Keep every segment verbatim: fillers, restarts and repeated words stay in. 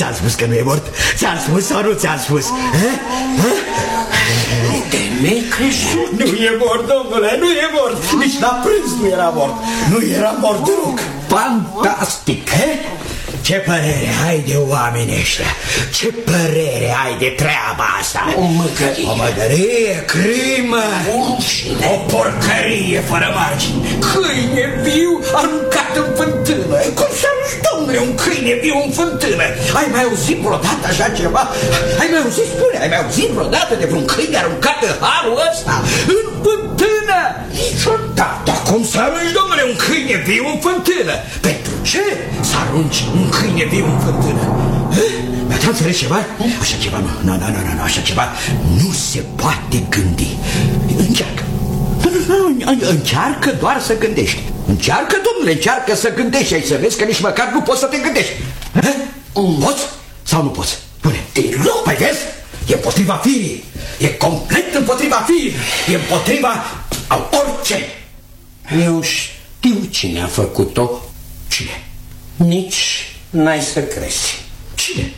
Ți-am spus că nu e mort? Ți-am spus sau nu ți-am spus? De necrezut. Nu e mort, domnule, nu e mort. Nici la prânz nu era mort. Nu era mort deloc. Fantastic. He? Ce părere ai de oamenii ăștia? Ce părere ai de treaba asta? O măgărie. O măgărie, crimă. Rușine. O porcărie fără margini. Câine viu aruncat în fântână. Cum să arunci, domnule, un câine viu în fântână? Ai mai auzit vreodată așa ceva? Ai mai auzit, spune, ai mai auzit vreodată de vreun câine aruncat în harul ăsta? În fântână? Niciodată. Cum să arunci, domnule, un câine viu în fântână? Pentru ce să arunci un câine viu în fântână? Mi-ați înțeles ceva? Așa ceva nu, nu, nu, nu, nu, așa ceva nu se poate gândi. Încearcă. Încearcă doar să gândești. Încearcă, domnule, încearcă să gândești. Ai să vezi că nici măcar nu poți să te gândești. Poți sau nu poți? Spune. Deloc. Păi vezi? E împotriva firii. E complet împotriva firii. E împotriva a orice. Eu știu cine a făcut-o. Cine? Nici n-ai să crezi. Cine?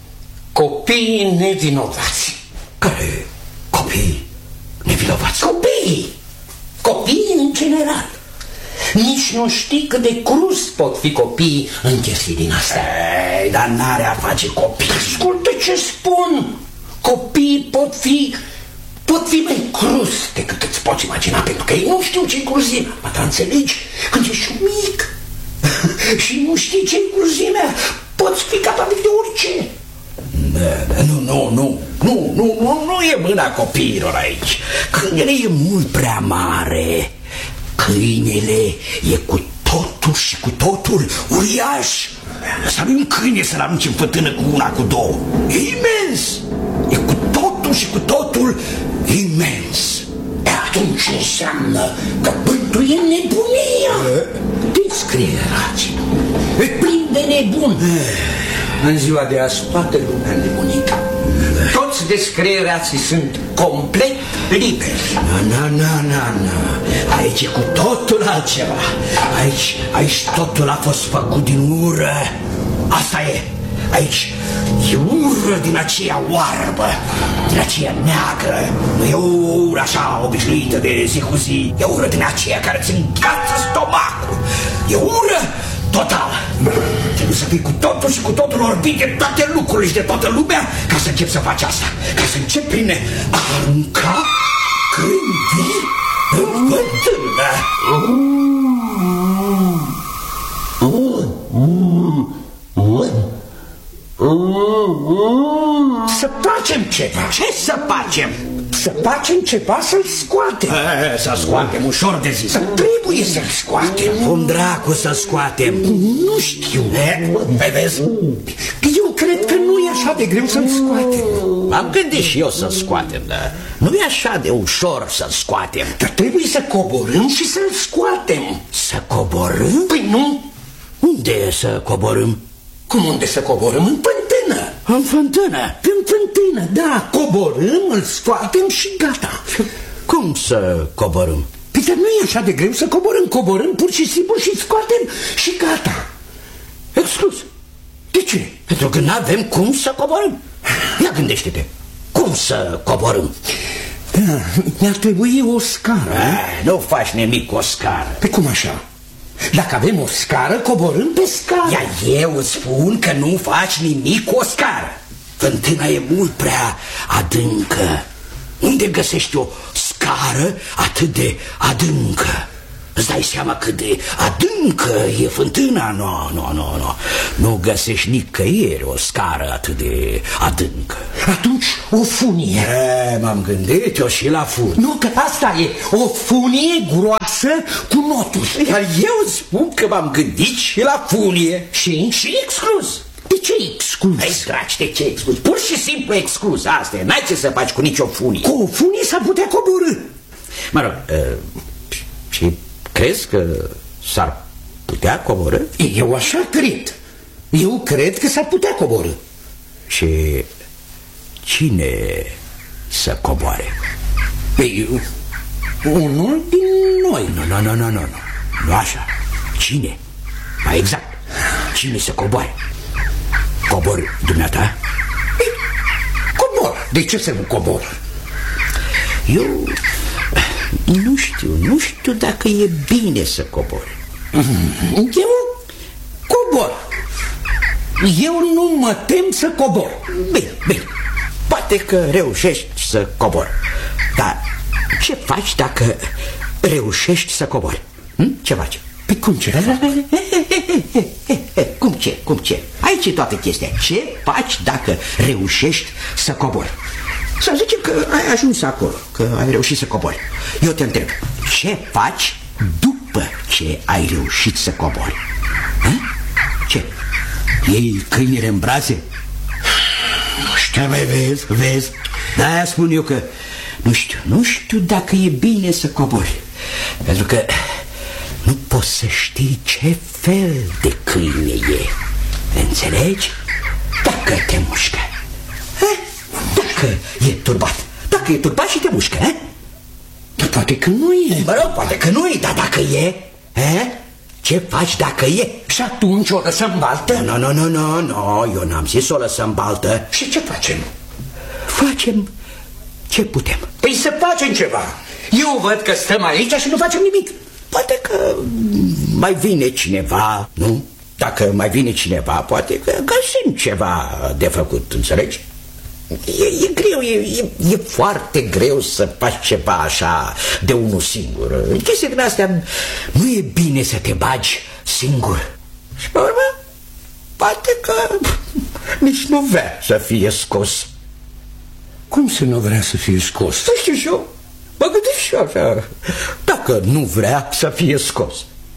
Copiii nevinovați. Care copii nevinovați? Copiii. Copiii în general. Nici nu știi cât de cruz pot fi copiii în chestii din astea. Ei, dar n-are a face copii. Ascultă ce spun. Copiii pot fi pot fi mai cruz decât îți poți imagina, pentru că ei nu știu ce-i cruzimea. Mă, dar înțelegi? Când ești mic și nu știi ce-i cruzimea, poți fi capabil de orice. Nu, nu, nu, nu, nu, nu, nu e mâna copiilor aici. Câinele e mult prea mare. Câinele e cu totul și cu totul uriaș. Să nu-i un câine să-l arunci în fântână cu una, cu două. E imens. E cu totul și cu totul imens. E atunci înseamnă că bântuie nebunia. Descrie raținul. E plin de nebun. În ziua de azi toată lumea nebunită. Toți descrierații sunt complet liberi. Na, na, na, na, na. Aici e cu totul altceva. Aici, aici totul a fost făcut din ură. Asta e. Aici e ură din aceea oarbă, din aceea neagră. Nu e o ură așa obișnuită de zi cu zi. E ură din aceea care îți îngheață stomacul. E ură totală. Trebuie să fii cu totul și cu totul orbit de toate lucrurile și de toată lumea ca să începi să faci asta. Ca să începi prin a arunca câini vii în fântână. Să facem ceva. Ce să facem? Să facem ceva să-l scoatem. E, să scoatem, ușor de zis. Trebuie să-l scoatem. Cum dracu să scoatem? Nu știu. E, pe vezi? Eu cred că nu e așa de greu să-l scoatem. Am gândit și eu să scoatem, dar nu e așa de ușor să scoatem. Dar trebuie să coborâm și să-l scoatem. Să coborâm? Păi nu. Unde să coborâm? Cum unde să coborâm? În fântână. În fântână? În fântână, da. Coborâm, îl scoatem și gata. Cum să coborâm? Păi dar nu e așa de greu să coborâm. Coborâm pur și simplu și scoatem și gata. Exclus. De ce? Pentru că n-avem cum să coborâm. Ia gândește-te. Cum să coborâm? Da, mi-ar trebui o scară. A, nu faci nimic cu o scară. Pe cum așa? Dacă avem o scară, coborâm pe scară. Iar eu îți spun că nu faci nimic cu o scară. Fântâna e mult prea adâncă. Unde găsești o scară atât de adâncă? Îți dai seama cât de adâncă e fântâna? Nu, nu, nu, nu. Nu găsești nicăieri o scară atât de adâncă. Atunci o funie. M-am gândit eu și la funie. Nu, că asta e o funie groasă cu noturi. Iar eu spun că m-am gândit și la funie. Și? Și exclus. De ce exclus? Ai draci, de ce exclus? Pur și simplu exclus, asta e. N-ai ce să faci cu nicio funie. Cu o funie s-ar putea coborî. Mă rog, uh, și crezi că s-ar putea coborî? Eu așa cred. Eu cred că s-ar putea coborî. Și cine să coboare? Păi, unul din noi. Nu, nu, nu, nu, nu, nu. Nu așa. Cine? Mai exact. Cine să coboare? cobori dumneata? Ei, cobor. De ce să nu cobor? Eu nu știu, nu știu dacă e bine să cobori. Eu cobor. Eu nu mă tem să cobor. Bine, bine, poate că reușești să cobori. Dar ce faci dacă reușești să cobori? Hm? Ce faci? Păi cum ce? Cum ce? Cum ce? Aici e toată chestia. Ce faci dacă reușești să cobori? Să zicem că ai ajuns acolo, că ai reușit să cobori. Eu te întreb, ce faci după ce ai reușit să cobori? Ha? Ce? Iei câinile în brațe? Nu știu, mai vezi, vezi? De-aia spun eu că nu știu, nu știu dacă e bine să cobori. Pentru că nu poți să știi ce fel de câine e. Înțelegi? Dacă te mușcă, ha? Dacă e turbat, dacă e turbat și te mușcă, ha? Dar poate că nu e. Mă rog, poate că nu e, dar dacă e, ha? Ce faci dacă e? Și atunci o lăsăm baltă? Nu, nu, nu, nu, nu, eu n-am zis o lăsăm baltă. Și ce facem? Facem ce putem. Păi să facem ceva. Eu văd că stăm aici și nu facem nimic. Poate că mai vine cineva, nu? Dacă mai vine cineva, poate că găsim ceva de făcut, înțelegi? E, e greu, e, e, e foarte greu să faci ceva așa de unul singur. În chestii din astea nu e bine să te bagi singur. Și pe urmă, poate că nici nu vrea să fie scos. Cum să nu vrea să fie scos? Nu știu și eu, mă gândesc și așa. Dacă nu vrea să fie scos.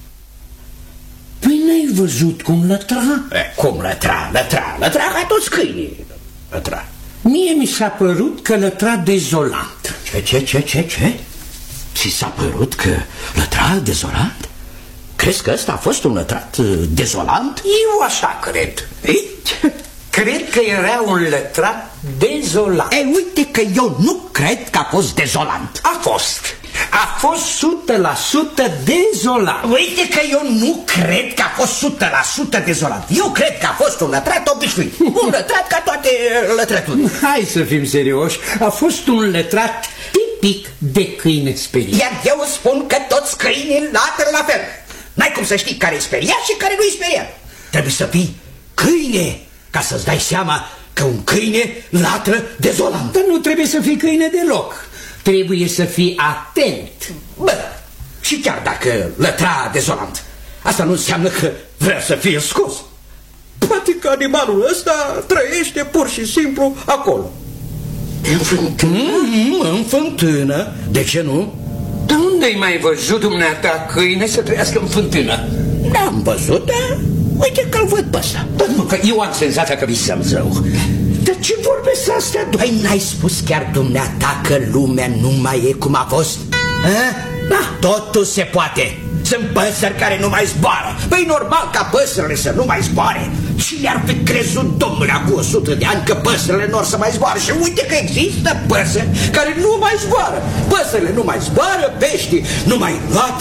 Păi n-ai văzut cum lătra? E, cum lătra, lătra, lătra ca toți câinii. Lătra. Mie mi s-a părut că lătra dezolant. Ce, ce, ce, ce, ce? Ți s-a părut că lătra dezolant? Crezi că ăsta a fost un lătrat dezolant? Eu așa cred. Ei? Cred că era un lătrat dezolant. Ei, uite că eu nu cred că a fost dezolant. A fost. A fost o sută la sută dezolant. Uite că eu nu cred că a fost o sută la sută dezolant. Eu cred că a fost un lătrat obișnuit. Un lătrat ca toate lătrăturile. Hai să fim serioși. A fost un lătrat tipic de câine speriat. Iar eu spun că toți câinii latră la fel. N-ai cum să știi care e speriat și care nu-i speriat. Trebuie să fii câine ca să-ți dai seama că un câine latră dezolant. Dar nu trebuie să fii câine deloc. Trebuie să fii atent. Bă, și chiar dacă lătra dezolant, asta nu înseamnă că vrea să fie scos. Poate că animalul ăsta trăiește pur și simplu acolo. În fântână? Mm, în fântână. De ce nu? Dar unde ai mai văzut dumneata câine să trăiască în fântână? N-am văzut, dar uite că-l văd pe ăsta. Dar nu, că eu am senzația că visăm zău. Dar ce vorbesc astea? Păi n-ai spus chiar dumneata că lumea nu mai e cum a fost? A? Da, totul se poate. Sunt păsări care nu mai zboară. Păi normal ca păsările să nu mai zboare. Cine ar fi crezut, domnule, acum o sută de ani că păsările nu or să mai zboară? Și uite că există păsări care nu mai zboară. Păsările nu mai zboară, peștii nu mai noată.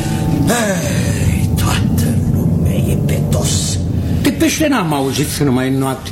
Ei, toată lumea e pe dos. De pește n-am auzit să nu mai noapte.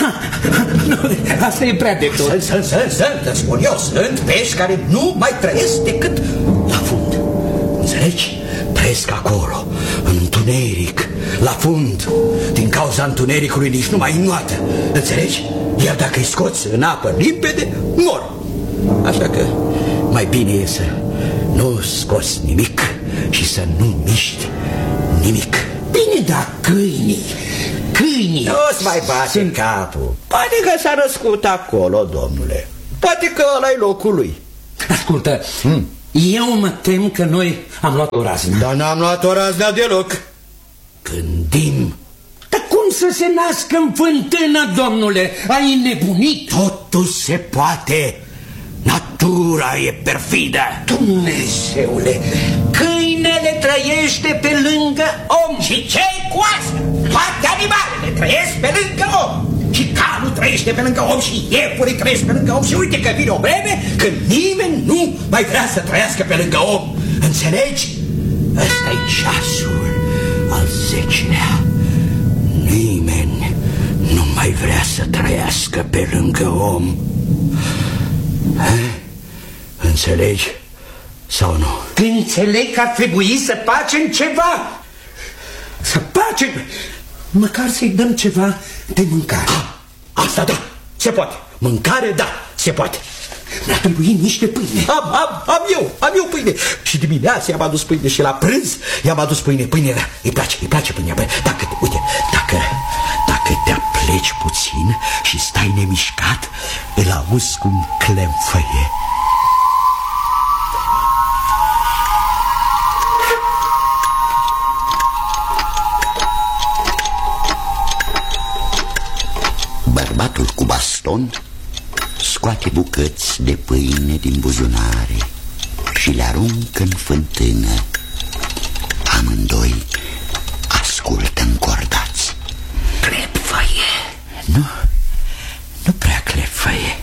Asta e prea de tot. Sunt, sunt, sunt, sunt, îți spun eu, sunt pești care nu mai trăiesc decât la fund. Înțelegi? Trăiesc acolo, în întuneric, la fund. Din cauza întunericului nici nu mai înnoată. Înțelegi? Iar dacă îi scoți în apă limpede, mor. Așa că mai bine e să nu scoți nimic și să nu miști nimic. Bine, dar câinii, câinii Nu-ți mai bate în capul. Poate că s-a născut acolo, domnule. Poate că ăla-i locul lui. Ascultă, hmm. eu mă tem că noi am luat o raznă. Dar n-am luat o raznă deloc. Gândim. Dar cum să se nască în fântână, domnule? Ai nebunit? Totul se poate. Natura e perfidă. Dumnezeule, câinele trăiește pe lângă om. Și ce-i cu asta? Toate animalele trăiesc pe lângă om. Și calul trăiește pe lângă om și iepurii trăiesc pe lângă om. Și uite că vine o vreme când nimeni nu mai vrea să trăiască pe lângă om. Înțelegi? Ăsta-i ceasul al zecinea. Nimeni nu mai ai vrea să trăiască pe lângă om. He? Înțelegi sau nu? Înțeleg că ar trebui să facem ceva. Să facem, măcar să-i dăm ceva de mâncare. Asta da, se poate. Mâncare, da, se poate. Mi-a trebuit niște pâine. Am, am, am eu, am eu pâine. Și dimineața i-am adus pâine și la prânz i-am adus pâine. Pâine, da, îi place, îi place pâinea. Bă, dacă, uite, dacă, dacă te apleci puțin și stai nemișcat, îl auzi cum clemfăie. Bărbatul cu baston scoate bucăți de pâine din buzunare și le aruncă în fântână. Amândoi ascultă încordați. Clepfăie. Nu, nu prea clepfăie.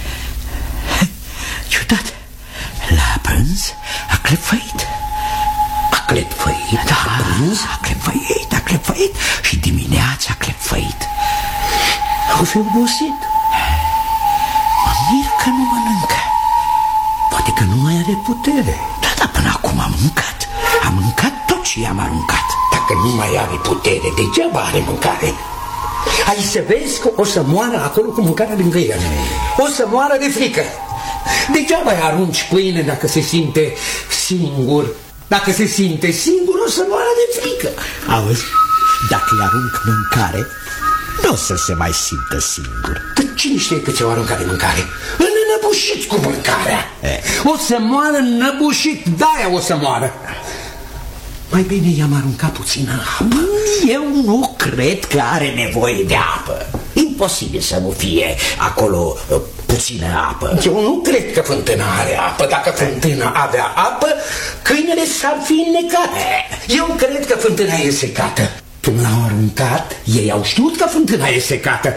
Ciudat, la prânz a clepfăit. A clepfăit, da, la prânz a clepfăit, a clepfăit și dimineața a clepfăit. O fi obosit. Mă mir că nu mănâncă. Poate că nu mai are putere. Da, da, până acum am mâncat. Am mâncat tot ce i-am aruncat. Dacă nu mai are putere, degeaba are mâncare. Hai să vezi că o să moară acolo cu mâncarea lângă el. O să moară de frică. Degeaba îi arunci pâine dacă se simte singur. Dacă se simte singur, o să moară de frică. Auzi, dacă îi arunc mâncare, nu o să se mai simtă singur. Dar cine știe că ți-au aruncat de mâncare? Înnăbușit cu mâncarea. E. O să moară înnăbușit, de-aia o să moară. Mai bine i-am aruncat puțină apă. Eu nu cred că are nevoie de apă. Imposibil să nu fie acolo uh, puțină apă. Eu nu cred că fântâna are apă. Dacă fântâna avea apă, câinele s-ar fi înnecat. Eu cred că fântâna e secată. Când l-au aruncat, ei au știut că fântâna e secată.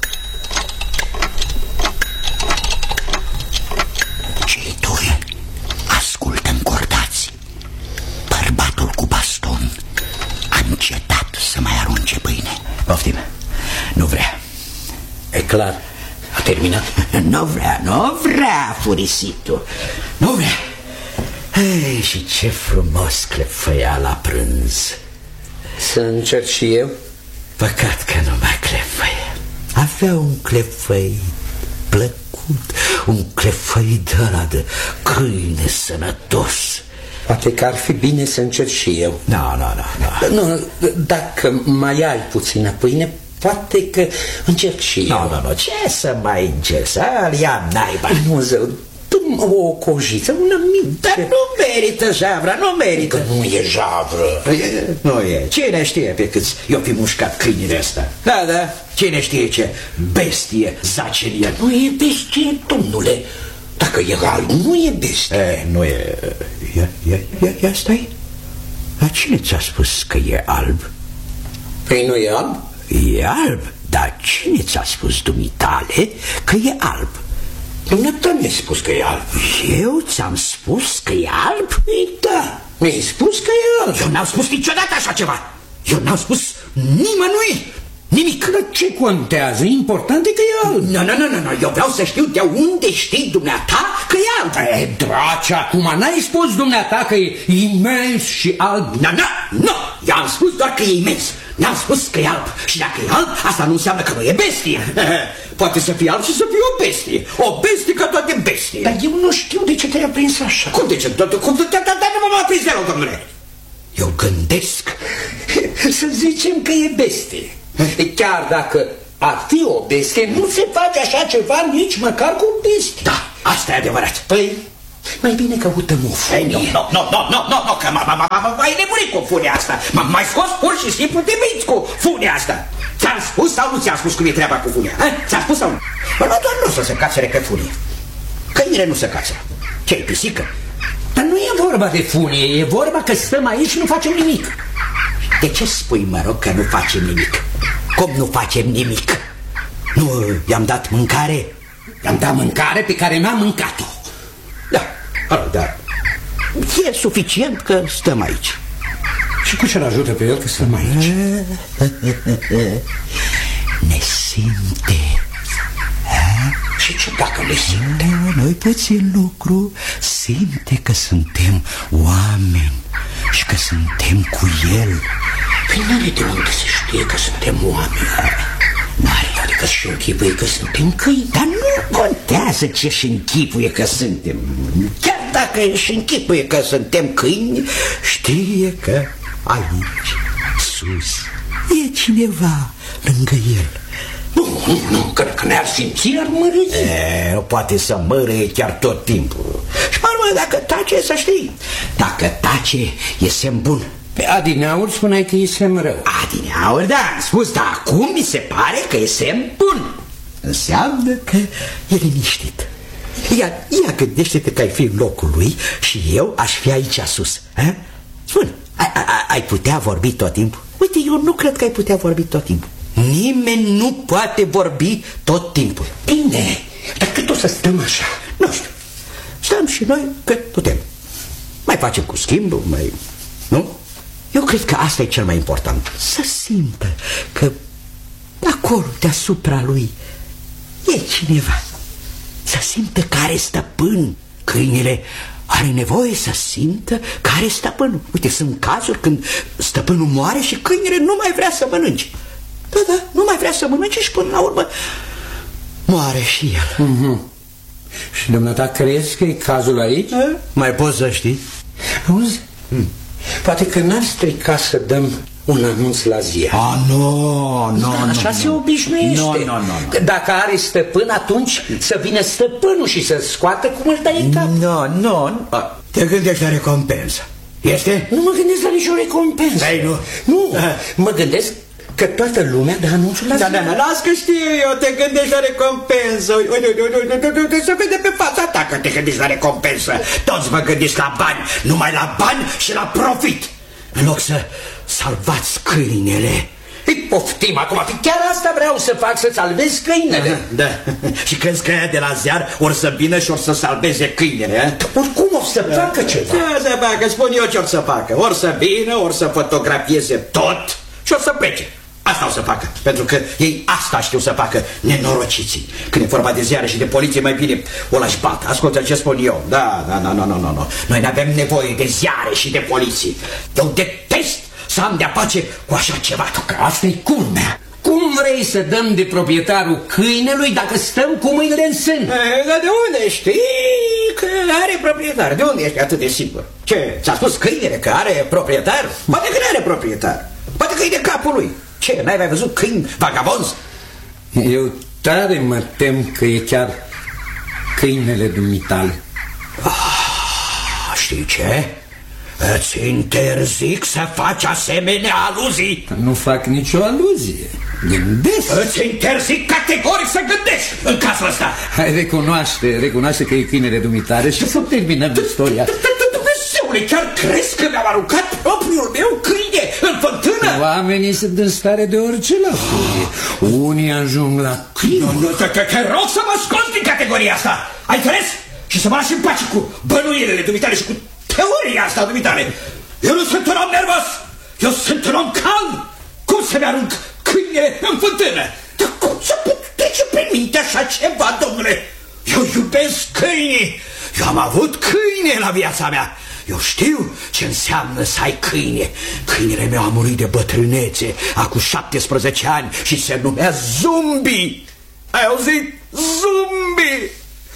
Cei doi ascultă încordați. Bărbatul cu baston a încetat să mai arunce pâine. Poftim, nu vrea. E clar, a terminat. Nu vrea, nu vrea, furisitul. Nu vrea. Ei, și ce frumos clepfăia la prânz. Să încerc și eu? Păcat că nu mai clepfăie. Avea un clepfăi plăcut, un clepfăi de ăla de câine sănătos. Poate că ar fi bine să încerc și eu. Nu, nu, nu, nu. Dacă mai ai puțină pâine, poate că încerc și eu. Nu, nu, nu, ce să mai încerc? Să-l ia naiba. Nu, zău, dă-mi o cojiță, una mică. Dar nu merită javra, nu merită. Că nu e javră. E, nu e. Cine știe pe câți eu fi mușcat câinile ăsta? Da, da, cine știe ce bestie zace în el. Nu e bestie, domnule. Dacă e alb, nu e bestie. E, nu e. Ia, ia, ia, ia stai. Dar cine ți-a spus că e alb? Păi nu e alb? E alb, dar cine ți-a spus dumitale că e alb? Dumneata mi-ai spus că e alb. Eu ți-am spus că e alb? Ei, da, mi-ai spus că e alb. Eu n-am spus niciodată așa ceva. Eu n-am spus nimănui nimic. Dar ce contează? Important e că e alb. Nu, nu, nu, nu, eu vreau să știu de unde știi dumneata că e alb. E, draci, acum n-ai spus dumneata că e imens și alb. Nu, nu, nu, i-am spus doar că e imens. N-am spus că e alb. Și dacă e alb, asta nu înseamnă că nu e bestie. Poate să fie alb și să fie o bestie. O bestie ca toate bestie. Dar eu nu știu de ce te-ai aprins așa. Cum de ce? Cum de ce? Dar nu m-am aprins deloc, domnule. Eu gândesc. Să zicem că e bestie. Chiar dacă ar fi o bestie, nu se face așa ceva nici măcar cu bestie. Da, asta e adevărat. Păi, mai bine căutăm o funie. Nu, nu, nu, nu, nu, nu, nu, că m-ai nebunit cu funia asta. M-am mai scos pur și simplu de minți cu funia asta. Ți-am spus sau nu ți-am spus cum e treaba cu funia? Ți-am spus sau nu? Bă, doar nu să se cațere pe funie. Câinile nu se cațeră. Ce-i pisică? Dar nu e vorba de funie, e vorba că stăm aici și nu facem nimic. De ce spui, mă rog, că nu facem nimic? Cum nu facem nimic? Nu i-am dat mâncare? I-am dat mâncare pe care n-am mâncat-o. Da, da. E suficient că stăm aici. Și cu ce-l ajută pe el că stăm aici? Ne simte. A? Și ce dacă le simte? Nu-i puțin lucru. Simte că suntem oameni și că suntem cu el. Păi n-are de unde să știe că suntem oameni. N-are, adică și închipuie că suntem câini. Dar nu contează ce și închipuie că suntem. Chiar dacă și închipuie că suntem câini, știe că aici, sus, e cineva lângă el. Nu, nu, nu, că dacă ne-ar simți, ar mărâzi. E, poate să mărâie chiar tot timpul. Și mă urmă, dacă tace, să știi, dacă tace, e semn bun. Pe adineauri spuneai că e semn rău. Adineauri, da, am spus, dar acum mi se pare că e semn bun. Înseamnă că e liniștit. Ia, ia gândește-te că ai fi în locul lui și eu aș fi aici sus. A? Spune, ai, ai, ai putea vorbi tot timpul? Uite, eu nu cred că ai putea vorbi tot timpul. Nimeni nu poate vorbi tot timpul. Bine, dar cât o să stăm așa? Nu știu, stăm și noi cât putem. Mai facem cu schimbul, mai... Nu? Eu cred că asta e cel mai important. Să simtă că acolo, deasupra lui, e cineva. Să simtă care stăpân. Câinele are nevoie să simtă care stăpânul. Uite, sunt cazuri când stăpânul moare și câinele nu mai vrea să mănânce. Da, da, nu mai vrea să mănânce și până la urmă moare și el. Mm-hmm. Și dumneata crezi că e cazul aici? A? Mai poți să știi? Auzi? Mm. Poate că n-ar strica să dăm un anunț la ziar. Ah, nu, nu, da, așa nu, se nu. obișnuiește. Nu, nu, nu, nu. Dacă are stăpân, atunci să vină stăpânul și să scoată cum îl taie cap. Nu, nu, te gândești la recompensă. Este? Nu mă gândesc la nicio recompensă. Ei, nu. Nu, A. mă gândesc că toată lumea dă anunțul la Da, ziar. da, da, las că știu eu, te gândești la recompensă. Uite, uite, uite, uite, uite, uite, să vede pe fața ta că te gândești la recompensă. Toți vă gândiți la bani, numai la bani și la profit. În loc să salvați câinele. Îi poftim acum, chiar asta vreau să fac, să salvez câinele. Da, și crezi că aia de la ziar or să vină și or să salveze câinele, a? Oricum o să facă ceva. Da, să facă, spun eu ce or să facă. Or să vină, or să fotografieze tot și or să plece. Asta o să facă, pentru că ei asta știu să facă, nenorociții. Când e vorba de ziare și de poliție, mai bine o lași baltă. Ascultă ce spun eu. Da, da, nu, nu, nu, nu. Noi nu avem nevoie de ziare și de poliție. Eu detest să am de-a face cu așa ceva. Că asta e culmea. Cum vrei să dăm de proprietarul câinelui dacă stăm cu mâinile în sân? E, dar de unde știi că are proprietar? De unde ești atât de sigur? Ce, ți-a spus câinele că are proprietar? Poate că nu are proprietar. Poate că e de capul lui. Ce, n-ai mai văzut câini vagabonzi? Eu tare mă tem că e chiar câinele dumitale. Ah, știi ce? Îți interzic să faci asemenea aluzii. Nu fac nicio aluzie. Gândesc. Îți interzic categoric să gândești în cazul ăsta. Hai, recunoaște, recunoaște că e câinele dumitale și să terminăm istoria. Dumnezeule, chiar crezi că mi-am aruncat propriul meu câine în fântână? Oamenii sunt în stare de orice lăfurie. Unii ajung la crimă. Nu, nu, te, te, te rog să mă scoți din categoria asta. Ai înțeles? Și să mă lași în pace cu bănuielile dumitale și cu teoria asta dumitale. Eu nu sunt un om nervos. Eu sunt un om calm. Cum să-mi arunc câinele în fântână? Dar cum să pot trece prin minte așa ceva, domnule? Eu iubesc câinii. Eu am avut câine la viața mea. Eu știu ce înseamnă să ai câine. Câinele meu a murit de bătrânețe acum șaptesprezece ani și se numea Zumbi. Ai auzit? Zumbi!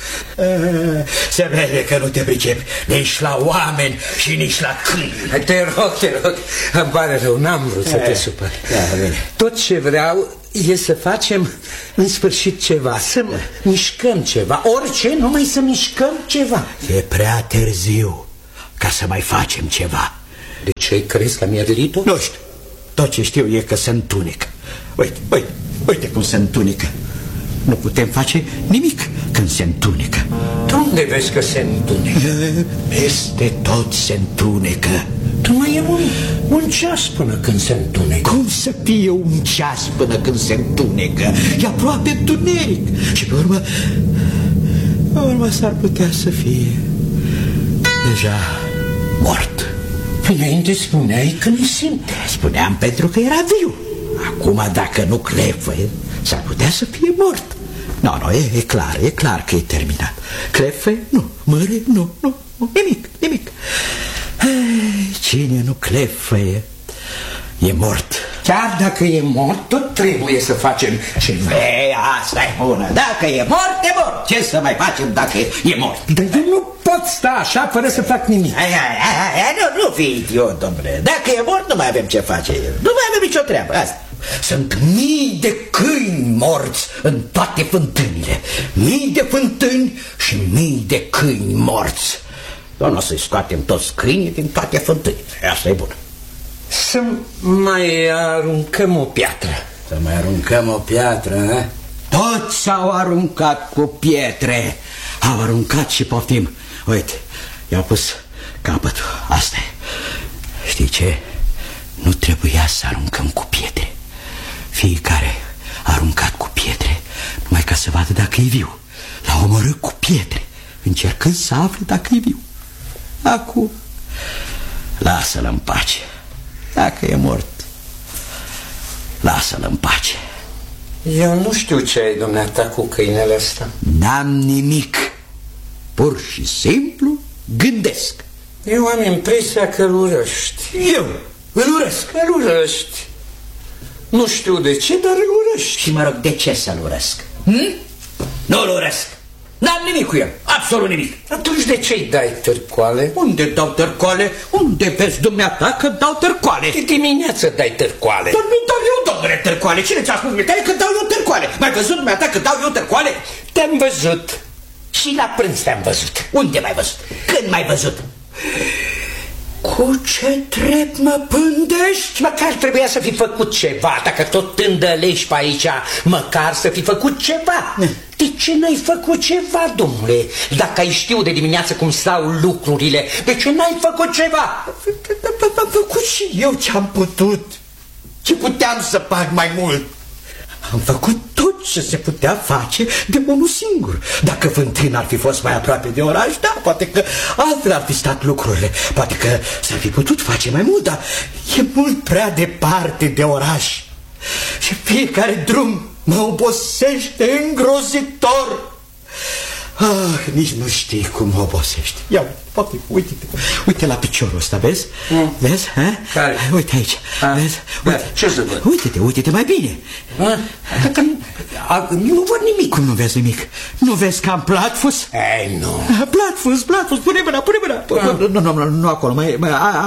Se vede că nu te pricepi nici la oameni și nici la câini. Te rog, te rog, îmi pare rău, n-am vrut să te supăr. Tot ce vreau e să facem în sfârșit ceva, să mișcăm ceva, orice, numai să mișcăm ceva. E prea târziu ca să mai facem ceva. De ce crezi că mi-a venit-o? Nu știu, tot ce știu e că se întunecă. Uite, uite, uite cum se întunecă. Nu putem face nimic când se întunecă. De unde vezi că se întunecă? Peste tot se întunecă. Tu mai e un, un ceas până când se întunecă. Cum să fie un ceas până când se întunecă? E aproape întuneric. Și pe urmă, pe urmă s-ar putea să fie deja mort. Înainte spuneai că nu simte. Spuneam pentru că era viu. Acum, dacă nu clefă, S-ar putea să fie mort. Nu, no, nu, e, e clar, e clar că e terminat. Clefe? Nu. Măre? Nu, nu, nu, nimic, nimic. Cine nu clefăie e mort. Chiar dacă e mort, tot trebuie să facem ceva. E, asta e bună. Dacă e mort, e mort. Ce să mai facem dacă e mort? Dar eu nu pot sta așa fără să fac nimic. Ai, ai, ai, ai, nu, nu fi idiot, domnule. Dacă e mort, nu mai avem ce face. Nu mai avem nicio treabă, asta. Sunt mii de câini morți în toate fântânile. Mii de fântâni și mii de câini morți. Dar nu o să-i scoatem toți câinii din toate fântânile. Asta e bună. Să mai aruncăm o piatră. Să mai aruncăm o piatră, eh? Toți s-au aruncat cu pietre. Au aruncat și poftim. Uite, i-au pus capătul. Asta e. Știi ce? Nu trebuia să aruncăm cu pietre. Fiecare a aruncat cu pietre numai ca să vadă dacă e viu. L-a omorât cu pietre, încercând să afle dacă e viu. Acum, lasă-l în pace. Dacă e mort, lasă-l în pace. Eu nu știu ce ai dumneata cu câinele ăsta. N-am nimic. Pur și simplu gândesc. Eu am impresia că îl urăști. Eu îl urăsc. Îl urăști. Nu știu de ce, dar îl urăști. Și mă rog, de ce să-l urăsc? Hm? Nu-l urăsc. N-am nimic cu el, absolut nimic. Atunci de ce-i dai târcoale? Unde dau târcoale? Unde vezi dumneata că dau târcoale? De dimineață dai târcoale. Dar nu dau eu, domnule, târcoale. Cine ți-a spus mie că dau eu târcoale? M-ai văzut dumneata că dau eu târcoale? Te-am văzut. Și la prânz te-am văzut. Unde m-ai văzut? Când m-ai văzut? Cu ce drept mă pândești? Măcar trebuia să fi făcut ceva. Dacă tot tândălești pe aici, măcar să fi făcut ceva. De ce n-ai făcut ceva, domnule? Dacă ai știu de dimineață cum stau lucrurile, de ce n-ai făcut ceva? Am făcut și eu ce-am putut. Ce puteam să fac mai mult? Am făcut tot ce se putea face de unul singur. Dacă fântâna ar fi fost mai aproape de oraș, da, poate că altfel ar fi stat lucrurile. Poate că s-ar fi putut face mai mult, dar e mult prea departe de oraș. Și fiecare drum mă obosește îngrozitor. Ah, nici nu știi cum mă obosești. Ia, poate, uite-te, uite la piciorul ăsta, vezi? Mm. Vezi? Ha? Care? Uite aici, A, vezi? Uite. Ce să văd? Uite-te, uite-te mai bine. A, că a, nu văd nimic. Cum nu vezi nimic? Nu vezi că am platfus? Ei, nu. Platfus, platfus, pune mâna, pune mâna. Nu, nu, nu, nu acolo, mai...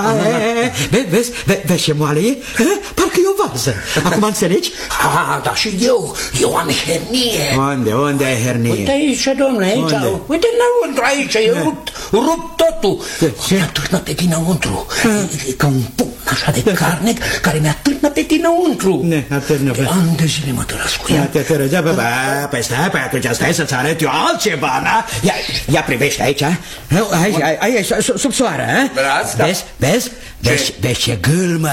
Vezi, vezi ce moale e? Parcă e o varză. Acum înțelegi? Ah, da, și eu, eu am hernie. Unde, unde ai hernie? Uite aici, domnule, aici. Uite înăuntru, aici, e rupt, rupt totul. Mi-a târnat pe dinăuntru. E ca un pumn așa de carne care mi-a târnat pe dinăuntru. Ne, atârnă, de ani de zile mă tărăsc cu ea. Te tărăgea, bă, păi stai, păi atunci stai să-ți arăt eu altceva, da? Ia, ia privește aici, aici, aici, sub soară, vezi, vezi, vezi, vezi ce gâlmă,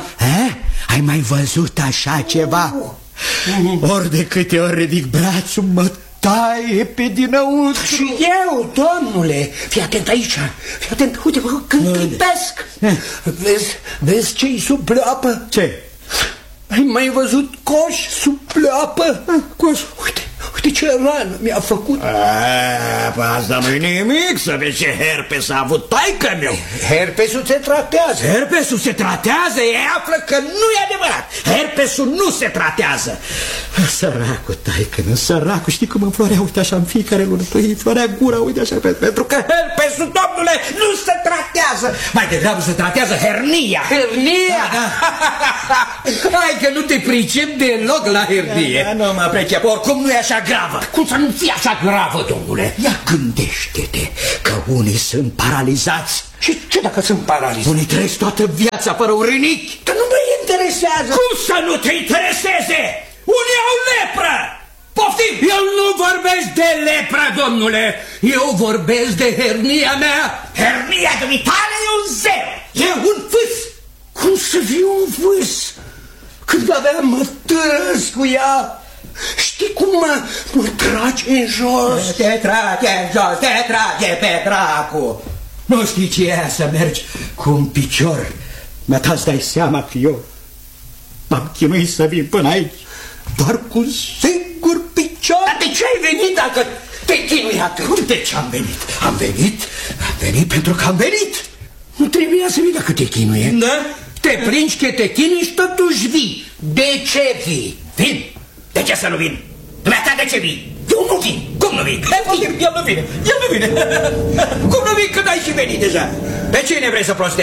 ai mai văzut așa ceva? Ori de câte ori ridic brațul, mă taie pe dinăuntru. Și eu, domnule, fii atent aici, fii atent, uite, când clipesc, vezi, vezi ce-i sub pleoapă? Ce? Ai mai văzut coș sub pleoapă? Coș? Uite, uite ce rană mi-a făcut. A, asta nu-i nimic, să vezi ce herpes a avut taică meu. Herpesul se tratează. Herpesul se tratează? Ei află că nu e adevărat. Herpesul nu se tratează. Săracul taică meu, săracul, știi cum înflorea, uite așa, în fiecare lună, îi florea gura, uite așa, pentru că herpesul, domnule, nu se tratează. Mai degrabă se tratează hernia. Hernia? Da, da. Hai că nu te pricep deloc la hernie. Da, da, nu mă pricep, oricum nu e așa gravă. Cum să nu fie așa gravă, domnule? Ia gândește-te că unii sunt paralizați. Și ce dacă sunt paralizați? Unii trăiesc toată viața fără un rânichi. Că nu mă interesează. Cum să nu te intereseze? Unii au lepră. Poftim! Eu nu vorbesc de lepră, domnule. Eu vorbesc de hernia mea. Hernia dumitale e un zero. E un fâs. Cum să fie un fâs? Când aveam mă târăs cu ea. Știi cum mă, mă trage în jos? Te trage în jos, te trage pe dracu. Nu știi ce e să mergi cu un picior. Mi-a dat să dai seama că eu m-am chinuit să vin până aici. doar cu un singur picior. Dar de ce ai venit dacă te chinui atât? Cum de ce am venit? Am venit, am venit pentru că am venit. Nu trebuia să vii dacă te chinuie. Da? Te pringi că te chinui și totuși vii. De ce vii? Vin? De ce să nu vin? Dumneata, de ce vii? Eu nu vin. Cum nu vin? El nu vine, el nu vine. Cum nu vin când ai și venit deja? Pe cine vrei să prostești?